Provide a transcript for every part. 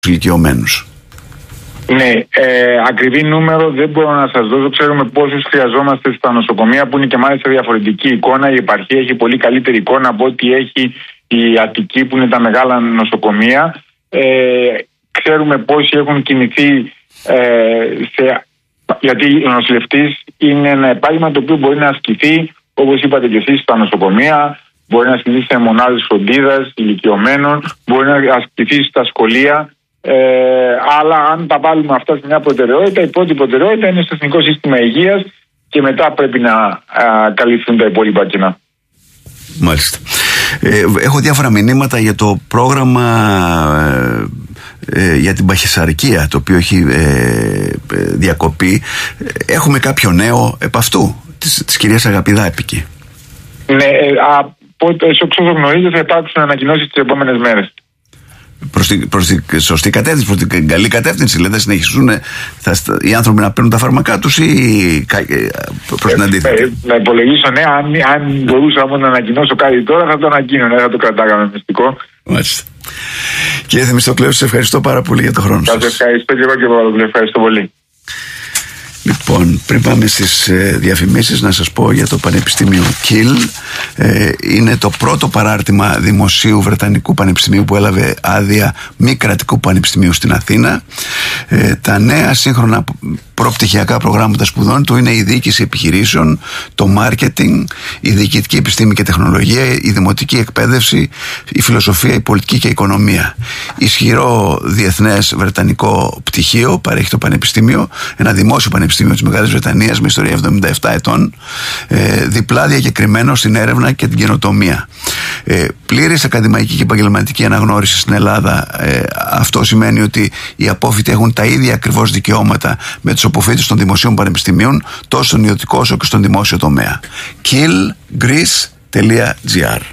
ηλικιωμένους. Ναι, ακριβή νούμερο δεν μπορώ να σας δώσω. Ξέρουμε πόσους χρειαζόμαστε στα νοσοκομεία, που είναι και μάλιστα διαφορετική εικόνα. Η επαρχία έχει πολύ καλύτερη εικόνα από ό,τι έχει η Αττική, που είναι τα μεγάλα νοσοκομεία. Ξέρουμε πόσοι έχουν κινηθεί, γιατί ο νοσηλευτής είναι ένα επάγγελμα το οποίο μπορεί να ασκηθεί, όπως είπατε και εσείς, στα νοσοκομεία, μπορεί να ασκηθεί σε μονάδες φροντίδας ηλικιωμένων, μπορεί να ασκηθεί στα σχολεία. Αλλά αν τα βάλουμε αυτά σε μια προτεραιότητα, η πρώτη προτεραιότητα είναι στο Εθνικό Σύστημα Υγείας και μετά πρέπει να καλυφθούν τα υπόλοιπα κοινά. Μάλιστα. Έχω διάφορα μηνύματα για το πρόγραμμα για την παχυσαρκία, το οποίο έχει διακοπεί. Έχουμε κάποιο νέο επ' αυτού της κυρίας Αγαπηδάκη? Ναι, όσο γνωρίζω θα υπάρξουν ανακοινώσεις τις επόμενες μέρες. Προς τη σωστή κατεύθυνση, προς την καλή κατεύθυνση, δηλαδή θα συνεχίσουν οι άνθρωποι να παίρνουν τα φάρμακά τους ή προς την αντίθετη? Να υπολογίσω, ναι, αν μπορούσα να ανακοινώσω κάτι τώρα θα το ανακοίνω, θα το κρατάγαμε μυστικό. Μάλιστα. Κύριε Θεμιστοκλέου, σας ευχαριστώ πάρα πολύ για τον χρόνο σας. Σας ευχαριστώ και εγώ και εγώ, ευχαριστώ πολύ. Λοιπόν, πριν πάμε στις διαφημίσεις, να σας πω για το Πανεπιστήμιο Κιλ. Είναι το πρώτο παράρτημα δημοσίου βρετανικού πανεπιστημίου που έλαβε άδεια μη κρατικού πανεπιστημίου στην Αθήνα. Τα νέα σύγχρονα προπτυχιακά προγράμματα σπουδών του είναι η διοίκηση επιχειρήσεων, το μάρκετινγκ, η διοικητική επιστήμη και τεχνολογία, η δημοτική εκπαίδευση, η φιλοσοφία, η πολιτική και η οικονομία. Ισχυρό διεθνές βρετανικό πτυχίο παρέχει το Πανεπιστήμιο, ένα δημόσιο πανεπιστήμιο της Μεγάλης Βρετανίας με ιστορία 77 ετών, διπλά διακεκριμένο στην έρευνα και την καινοτομία. Πλήρης ακαδημαϊκή και επαγγελματική αναγνώριση στην Ελλάδα. Αυτό σημαίνει ότι οι απόφοιτοι έχουν τα ίδια ακριβώς δικαιώματα με τους αποφοίτους των δημοσίων πανεπιστημίων, τόσο στον ιδιωτικό όσο και στον δημόσιο τομέα. killgreece.gr.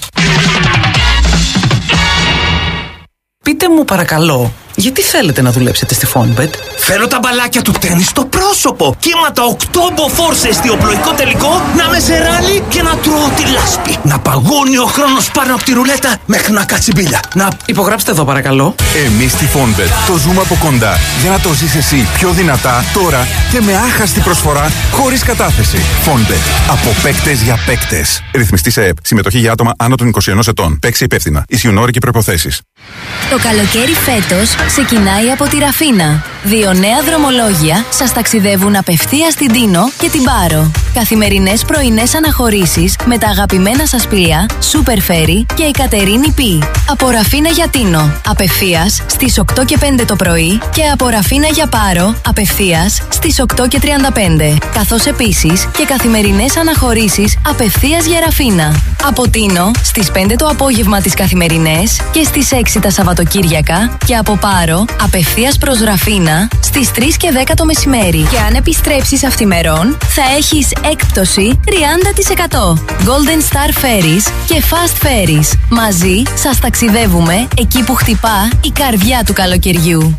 Πείτε μου παρακαλώ, γιατί θέλετε να δουλέψετε στη Fonbet? Θέλω τα μπαλάκια του τένις στο πρόσωπο. Κύματα 8 μποφόρ σε εστιοπλοϊκό τελικό, να με σε ράλι και να τρώω τη λάσπη. Να παγώνει ο χρόνος πάνω από τη ρουλέτα μέχρι να κάτσει μπίλια. Να υπογράψτε εδώ παρακαλώ. Εμείς στη Fonbet το ζούμε από κοντά για να το ζεις εσύ πιο δυνατά τώρα και με άχαστη προσφορά χωρίς κατάθεση. Fonbet. Από παίκτες για παίκτες. Ρυθμιστή σε ΕΠ. Συμμετοχή για άτομα άνω των 21 ετών. Παίξει υπεύθυνα. Ισχύουν όροι και προϋποθέσεις. Το καλοκαίρι φέτος ξεκινάει από τη Ραφίνα. 2 νέα δρομολόγια σας ταξιδεύουν απευθείας στην Τίνο και την Πάρο. Καθημερινές πρωινές αναχωρήσεις με τα αγαπημένα σας πλοία Super Ferry και η Κατερίνη Π. Από Ραφίνα για Τίνο απευθείας στις 8 και 5 το πρωί και από Ραφίνα για Πάρο απευθείας στις 8 και 35. Καθώς επίσης και καθημερινές αναχωρήσεις απευθείας για Ραφίνα. Από Τίνο στις 5 το απόγευμα τις καθημερινές και στις 6 τα Σαββατοκύριακα και από Πάρο απευθείας προς Ραφίνα στις 3 και 10 το μεσημέρι. Και αν επιστρέψεις αυθημερών θα έχεις έκπτωση 30%. Golden Star Ferries και Fast Ferries. Μαζί σας ταξιδεύουμε εκεί που χτυπά η καρδιά του καλοκαιριού.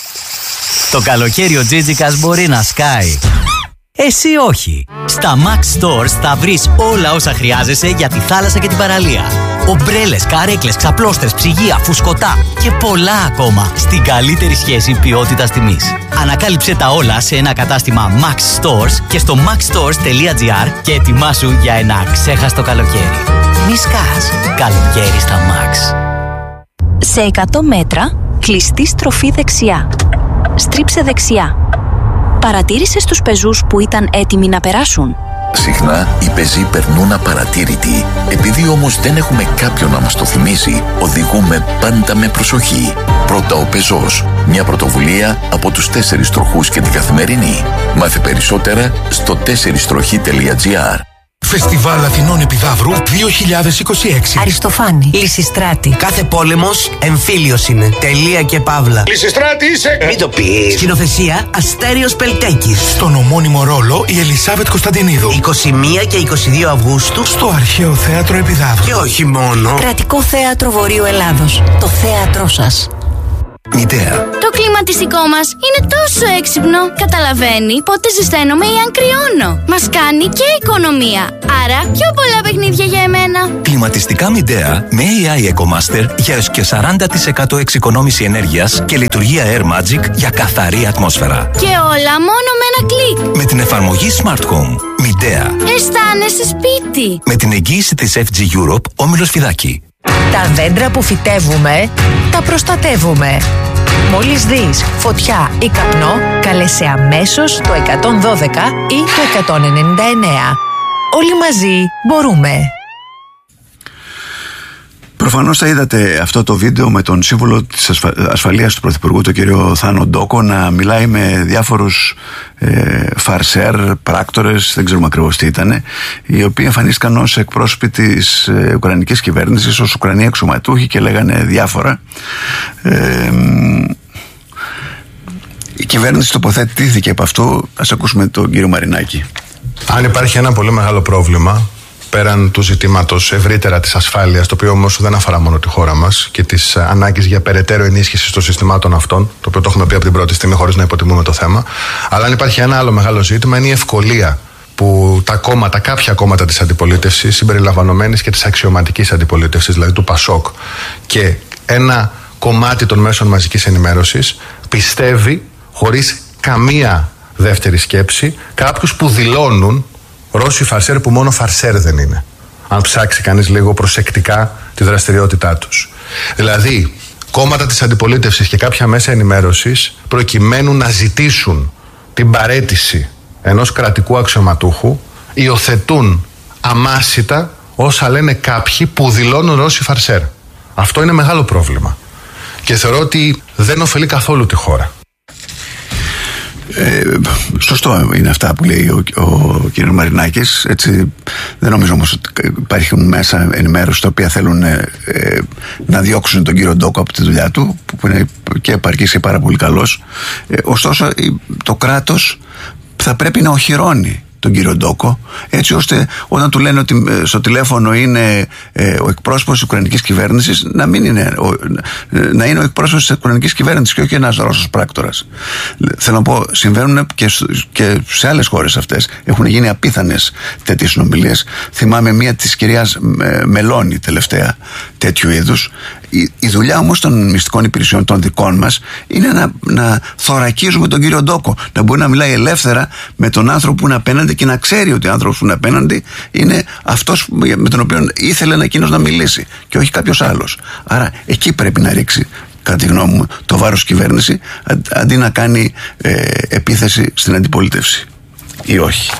Το καλοκαίρι ο Τζίτζικας μπορεί να σκάει. Εσύ όχι. Στα Max Stores θα βρεις όλα όσα χρειάζεσαι για τη θάλασσα και την παραλία. Ομπρέλες, καρέκλες, ξαπλώστρες, ψυγεία, φουσκωτά και πολλά ακόμα στην καλύτερη σχέση ποιότητας τιμής. Ανακάλυψε τα όλα σε ένα κατάστημα Max Stores και στο maxstores.gr και ετοιμάσου για ένα ξέχαστο καλοκαίρι. Μη σκάς. Καλοκαίρι στα Max. Σε 100 μέτρα, κλειστή στροφή δεξιά. Στρίψε δεξιά. Παρατήρησες τους πεζούς που ήταν έτοιμοι να περάσουν? Συχνά οι πεζοί περνούν απαρατήρητοι. Επειδή όμως δεν έχουμε κάποιον να μας το θυμίσει, οδηγούμε πάντα με προσοχή. Πρώτα ο πεζός. Μια πρωτοβουλία από τους 4 τροχούς και την Καθημερινή. Μάθε περισσότερα στο 4στροχή.gr. Φεστιβάλ Αθηνών Επιδαύρου 2026. Αριστοφάνη. Λυσιστράτη. κάθε πόλεμος εμφύλιος είναι. Τελεία και παύλα. Λυσιστράτη είσαι! Μην το πεις. Σκηνοθεσία Αστέριος Πελτέκης. Στον ομώνυμο ρόλο η Ελισάβετ Κωνσταντινίδου. 21 και 22 Αυγούστου στο Αρχαίο Θέατρο Επιδαύρου. Και όχι μόνο. Κρατικό Θέατρο Βορείου Ελλάδος. Το θέατρό σας. Midea. Το κλιματιστικό μας είναι τόσο έξυπνο. Καταλαβαίνει πότε ζεσταίνομαι ή αν κρυώνω. Μας κάνει και οικονομία. Άρα πιο πολλά παιχνίδια για εμένα. Κλιματιστικά Midea με AI EcoMaster για έως και 40% εξοικονόμηση ενέργειας και λειτουργία Air Magic για καθαρή ατμόσφαιρα. Και όλα μόνο με ένα κλικ. Με την εφαρμογή Smart Home. Midea. Αισθάνεσαι σπίτι. Με την εγγύηση της FG Europe, Όμιλος Φιδάκη. Τα δέντρα που φυτεύουμε, τα προστατεύουμε. Μόλις δεις φωτιά ή καπνό, κάλεσε αμέσως το 112 ή το 199. Όλοι μαζί μπορούμε. Προφανώς θα είδατε αυτό το βίντεο με τον σύμβουλο της ασφαλείας του Πρωθυπουργού, τον κύριο Θάνο Ντόκο, να μιλάει με διάφορους φαρσέρ, πράκτορες, δεν ξέρουμε ακριβώς τι ήταν, οι οποίοι εμφανίστηκαν ως εκπρόσωποι της Ουκρανικής κυβέρνησης, ως Ουκρανοί αξιωματούχοι και λέγανε διάφορα. Η κυβέρνηση τοποθετήθηκε από αυτό. Ας ακούσουμε τον κύριο Μαρινάκη. Αν υπάρχει ένα πολύ μεγάλο πρόβλημα πέραν του ζητήματος ευρύτερα της ασφάλειας, το οποίο όμως δεν αφορά μόνο τη χώρα μας, και της ανάγκης για περαιτέρω ενίσχυση των συστημάτων αυτών, το οποίο το έχουμε πει από την πρώτη στιγμή χωρίς να υποτιμούμε το θέμα, αλλά αν υπάρχει ένα άλλο μεγάλο ζήτημα, είναι η ευκολία που κάποια κόμματα της αντιπολίτευσης, συμπεριλαμβανομένης και της αξιωματικής αντιπολίτευσης, δηλαδή του ΠΑΣΟΚ, και ένα κομμάτι των μέσων μαζικής ενημέρωσης, πιστεύει χωρίς καμία δεύτερη σκέψη κάποιους που δηλώνουν Ρώσοι φαρσέρ που μόνο φαρσέρ δεν είναι, αν ψάξει κανείς λίγο προσεκτικά τη δραστηριότητά τους. Δηλαδή, κόμματα της αντιπολίτευσης και κάποια μέσα ενημέρωσης, προκειμένου να ζητήσουν την παραίτηση ενός κρατικού αξιωματούχου, υιοθετούν αμάσιτα όσα λένε κάποιοι που δηλώνουν Ρώσοι φαρσέρ. Αυτό είναι μεγάλο πρόβλημα και θεωρώ ότι δεν ωφελεί καθόλου τη χώρα. Σωστό είναι αυτά που λέει ο κ. Μαρινάκης, έτσι. Δεν νομίζω όμως ότι υπάρχουν μέσα ενημέρωση τα οποία θέλουν να διώξουν τον κύριο Ντόκο από τη δουλειά του, που είναι και επαρκής και πάρα πολύ καλός. Ωστόσο το κράτος θα πρέπει να οχυρώνει τον κύριο Ντόκο, έτσι ώστε όταν του λένε ότι στο τηλέφωνο είναι ο εκπρόσωπος της Ουκρανικής κυβέρνησης, να είναι ο εκπρόσωπος της Ουκρανικής κυβέρνησης και όχι ένας Ρώσος πράκτορας. Θέλω να πω, συμβαίνουν και σε άλλες χώρες αυτές. Έχουν γίνει απίθανες τέτοιες συνομιλίες. Θυμάμαι μία της κυρίας Μελώνη τελευταία τέτοιου είδους. Η δουλειά όμως των μυστικών υπηρεσιών των δικών μας είναι να θωρακίζουμε τον κύριο Ντόκο, να μπορεί να μιλάει ελεύθερα με τον άνθρωπο που είναι απέναντι και να ξέρει ότι ο άνθρωπος που είναι απέναντι είναι αυτός με τον οποίο ήθελε εκείνος να μιλήσει και όχι κάποιος άλλος. Άρα εκεί πρέπει να ρίξει, κατά τη γνώμη μου, το βάρος κυβέρνηση, αντί να κάνει επίθεση στην αντιπολίτευση ή όχι.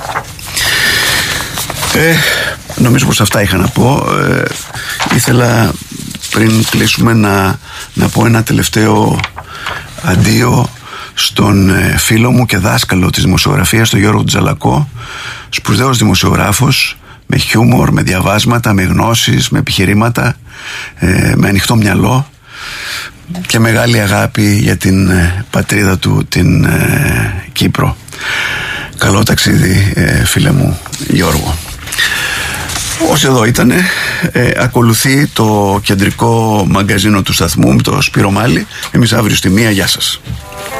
Νομίζω πως αυτά είχα να πω. Ήθελα πριν κλείσουμε να πω ένα τελευταίο αντίο στον φίλο μου και δάσκαλο της δημοσιογραφίας, τον Γιώργο Τζαλακό, σπουδαίος δημοσιογράφος, με χιούμορ, με διαβάσματα, με γνώσεις, με επιχειρήματα, με ανοιχτό μυαλό και μεγάλη αγάπη για την πατρίδα του, την Κύπρο. Καλό ταξίδι, φίλε μου Γιώργο. Όσοι εδώ ήτανε, ακολουθεί το κεντρικό μαγκαζίνο του σταθμού με το Σπύρο Μάλη. Εμείς αύριο στη 1, γεια σας.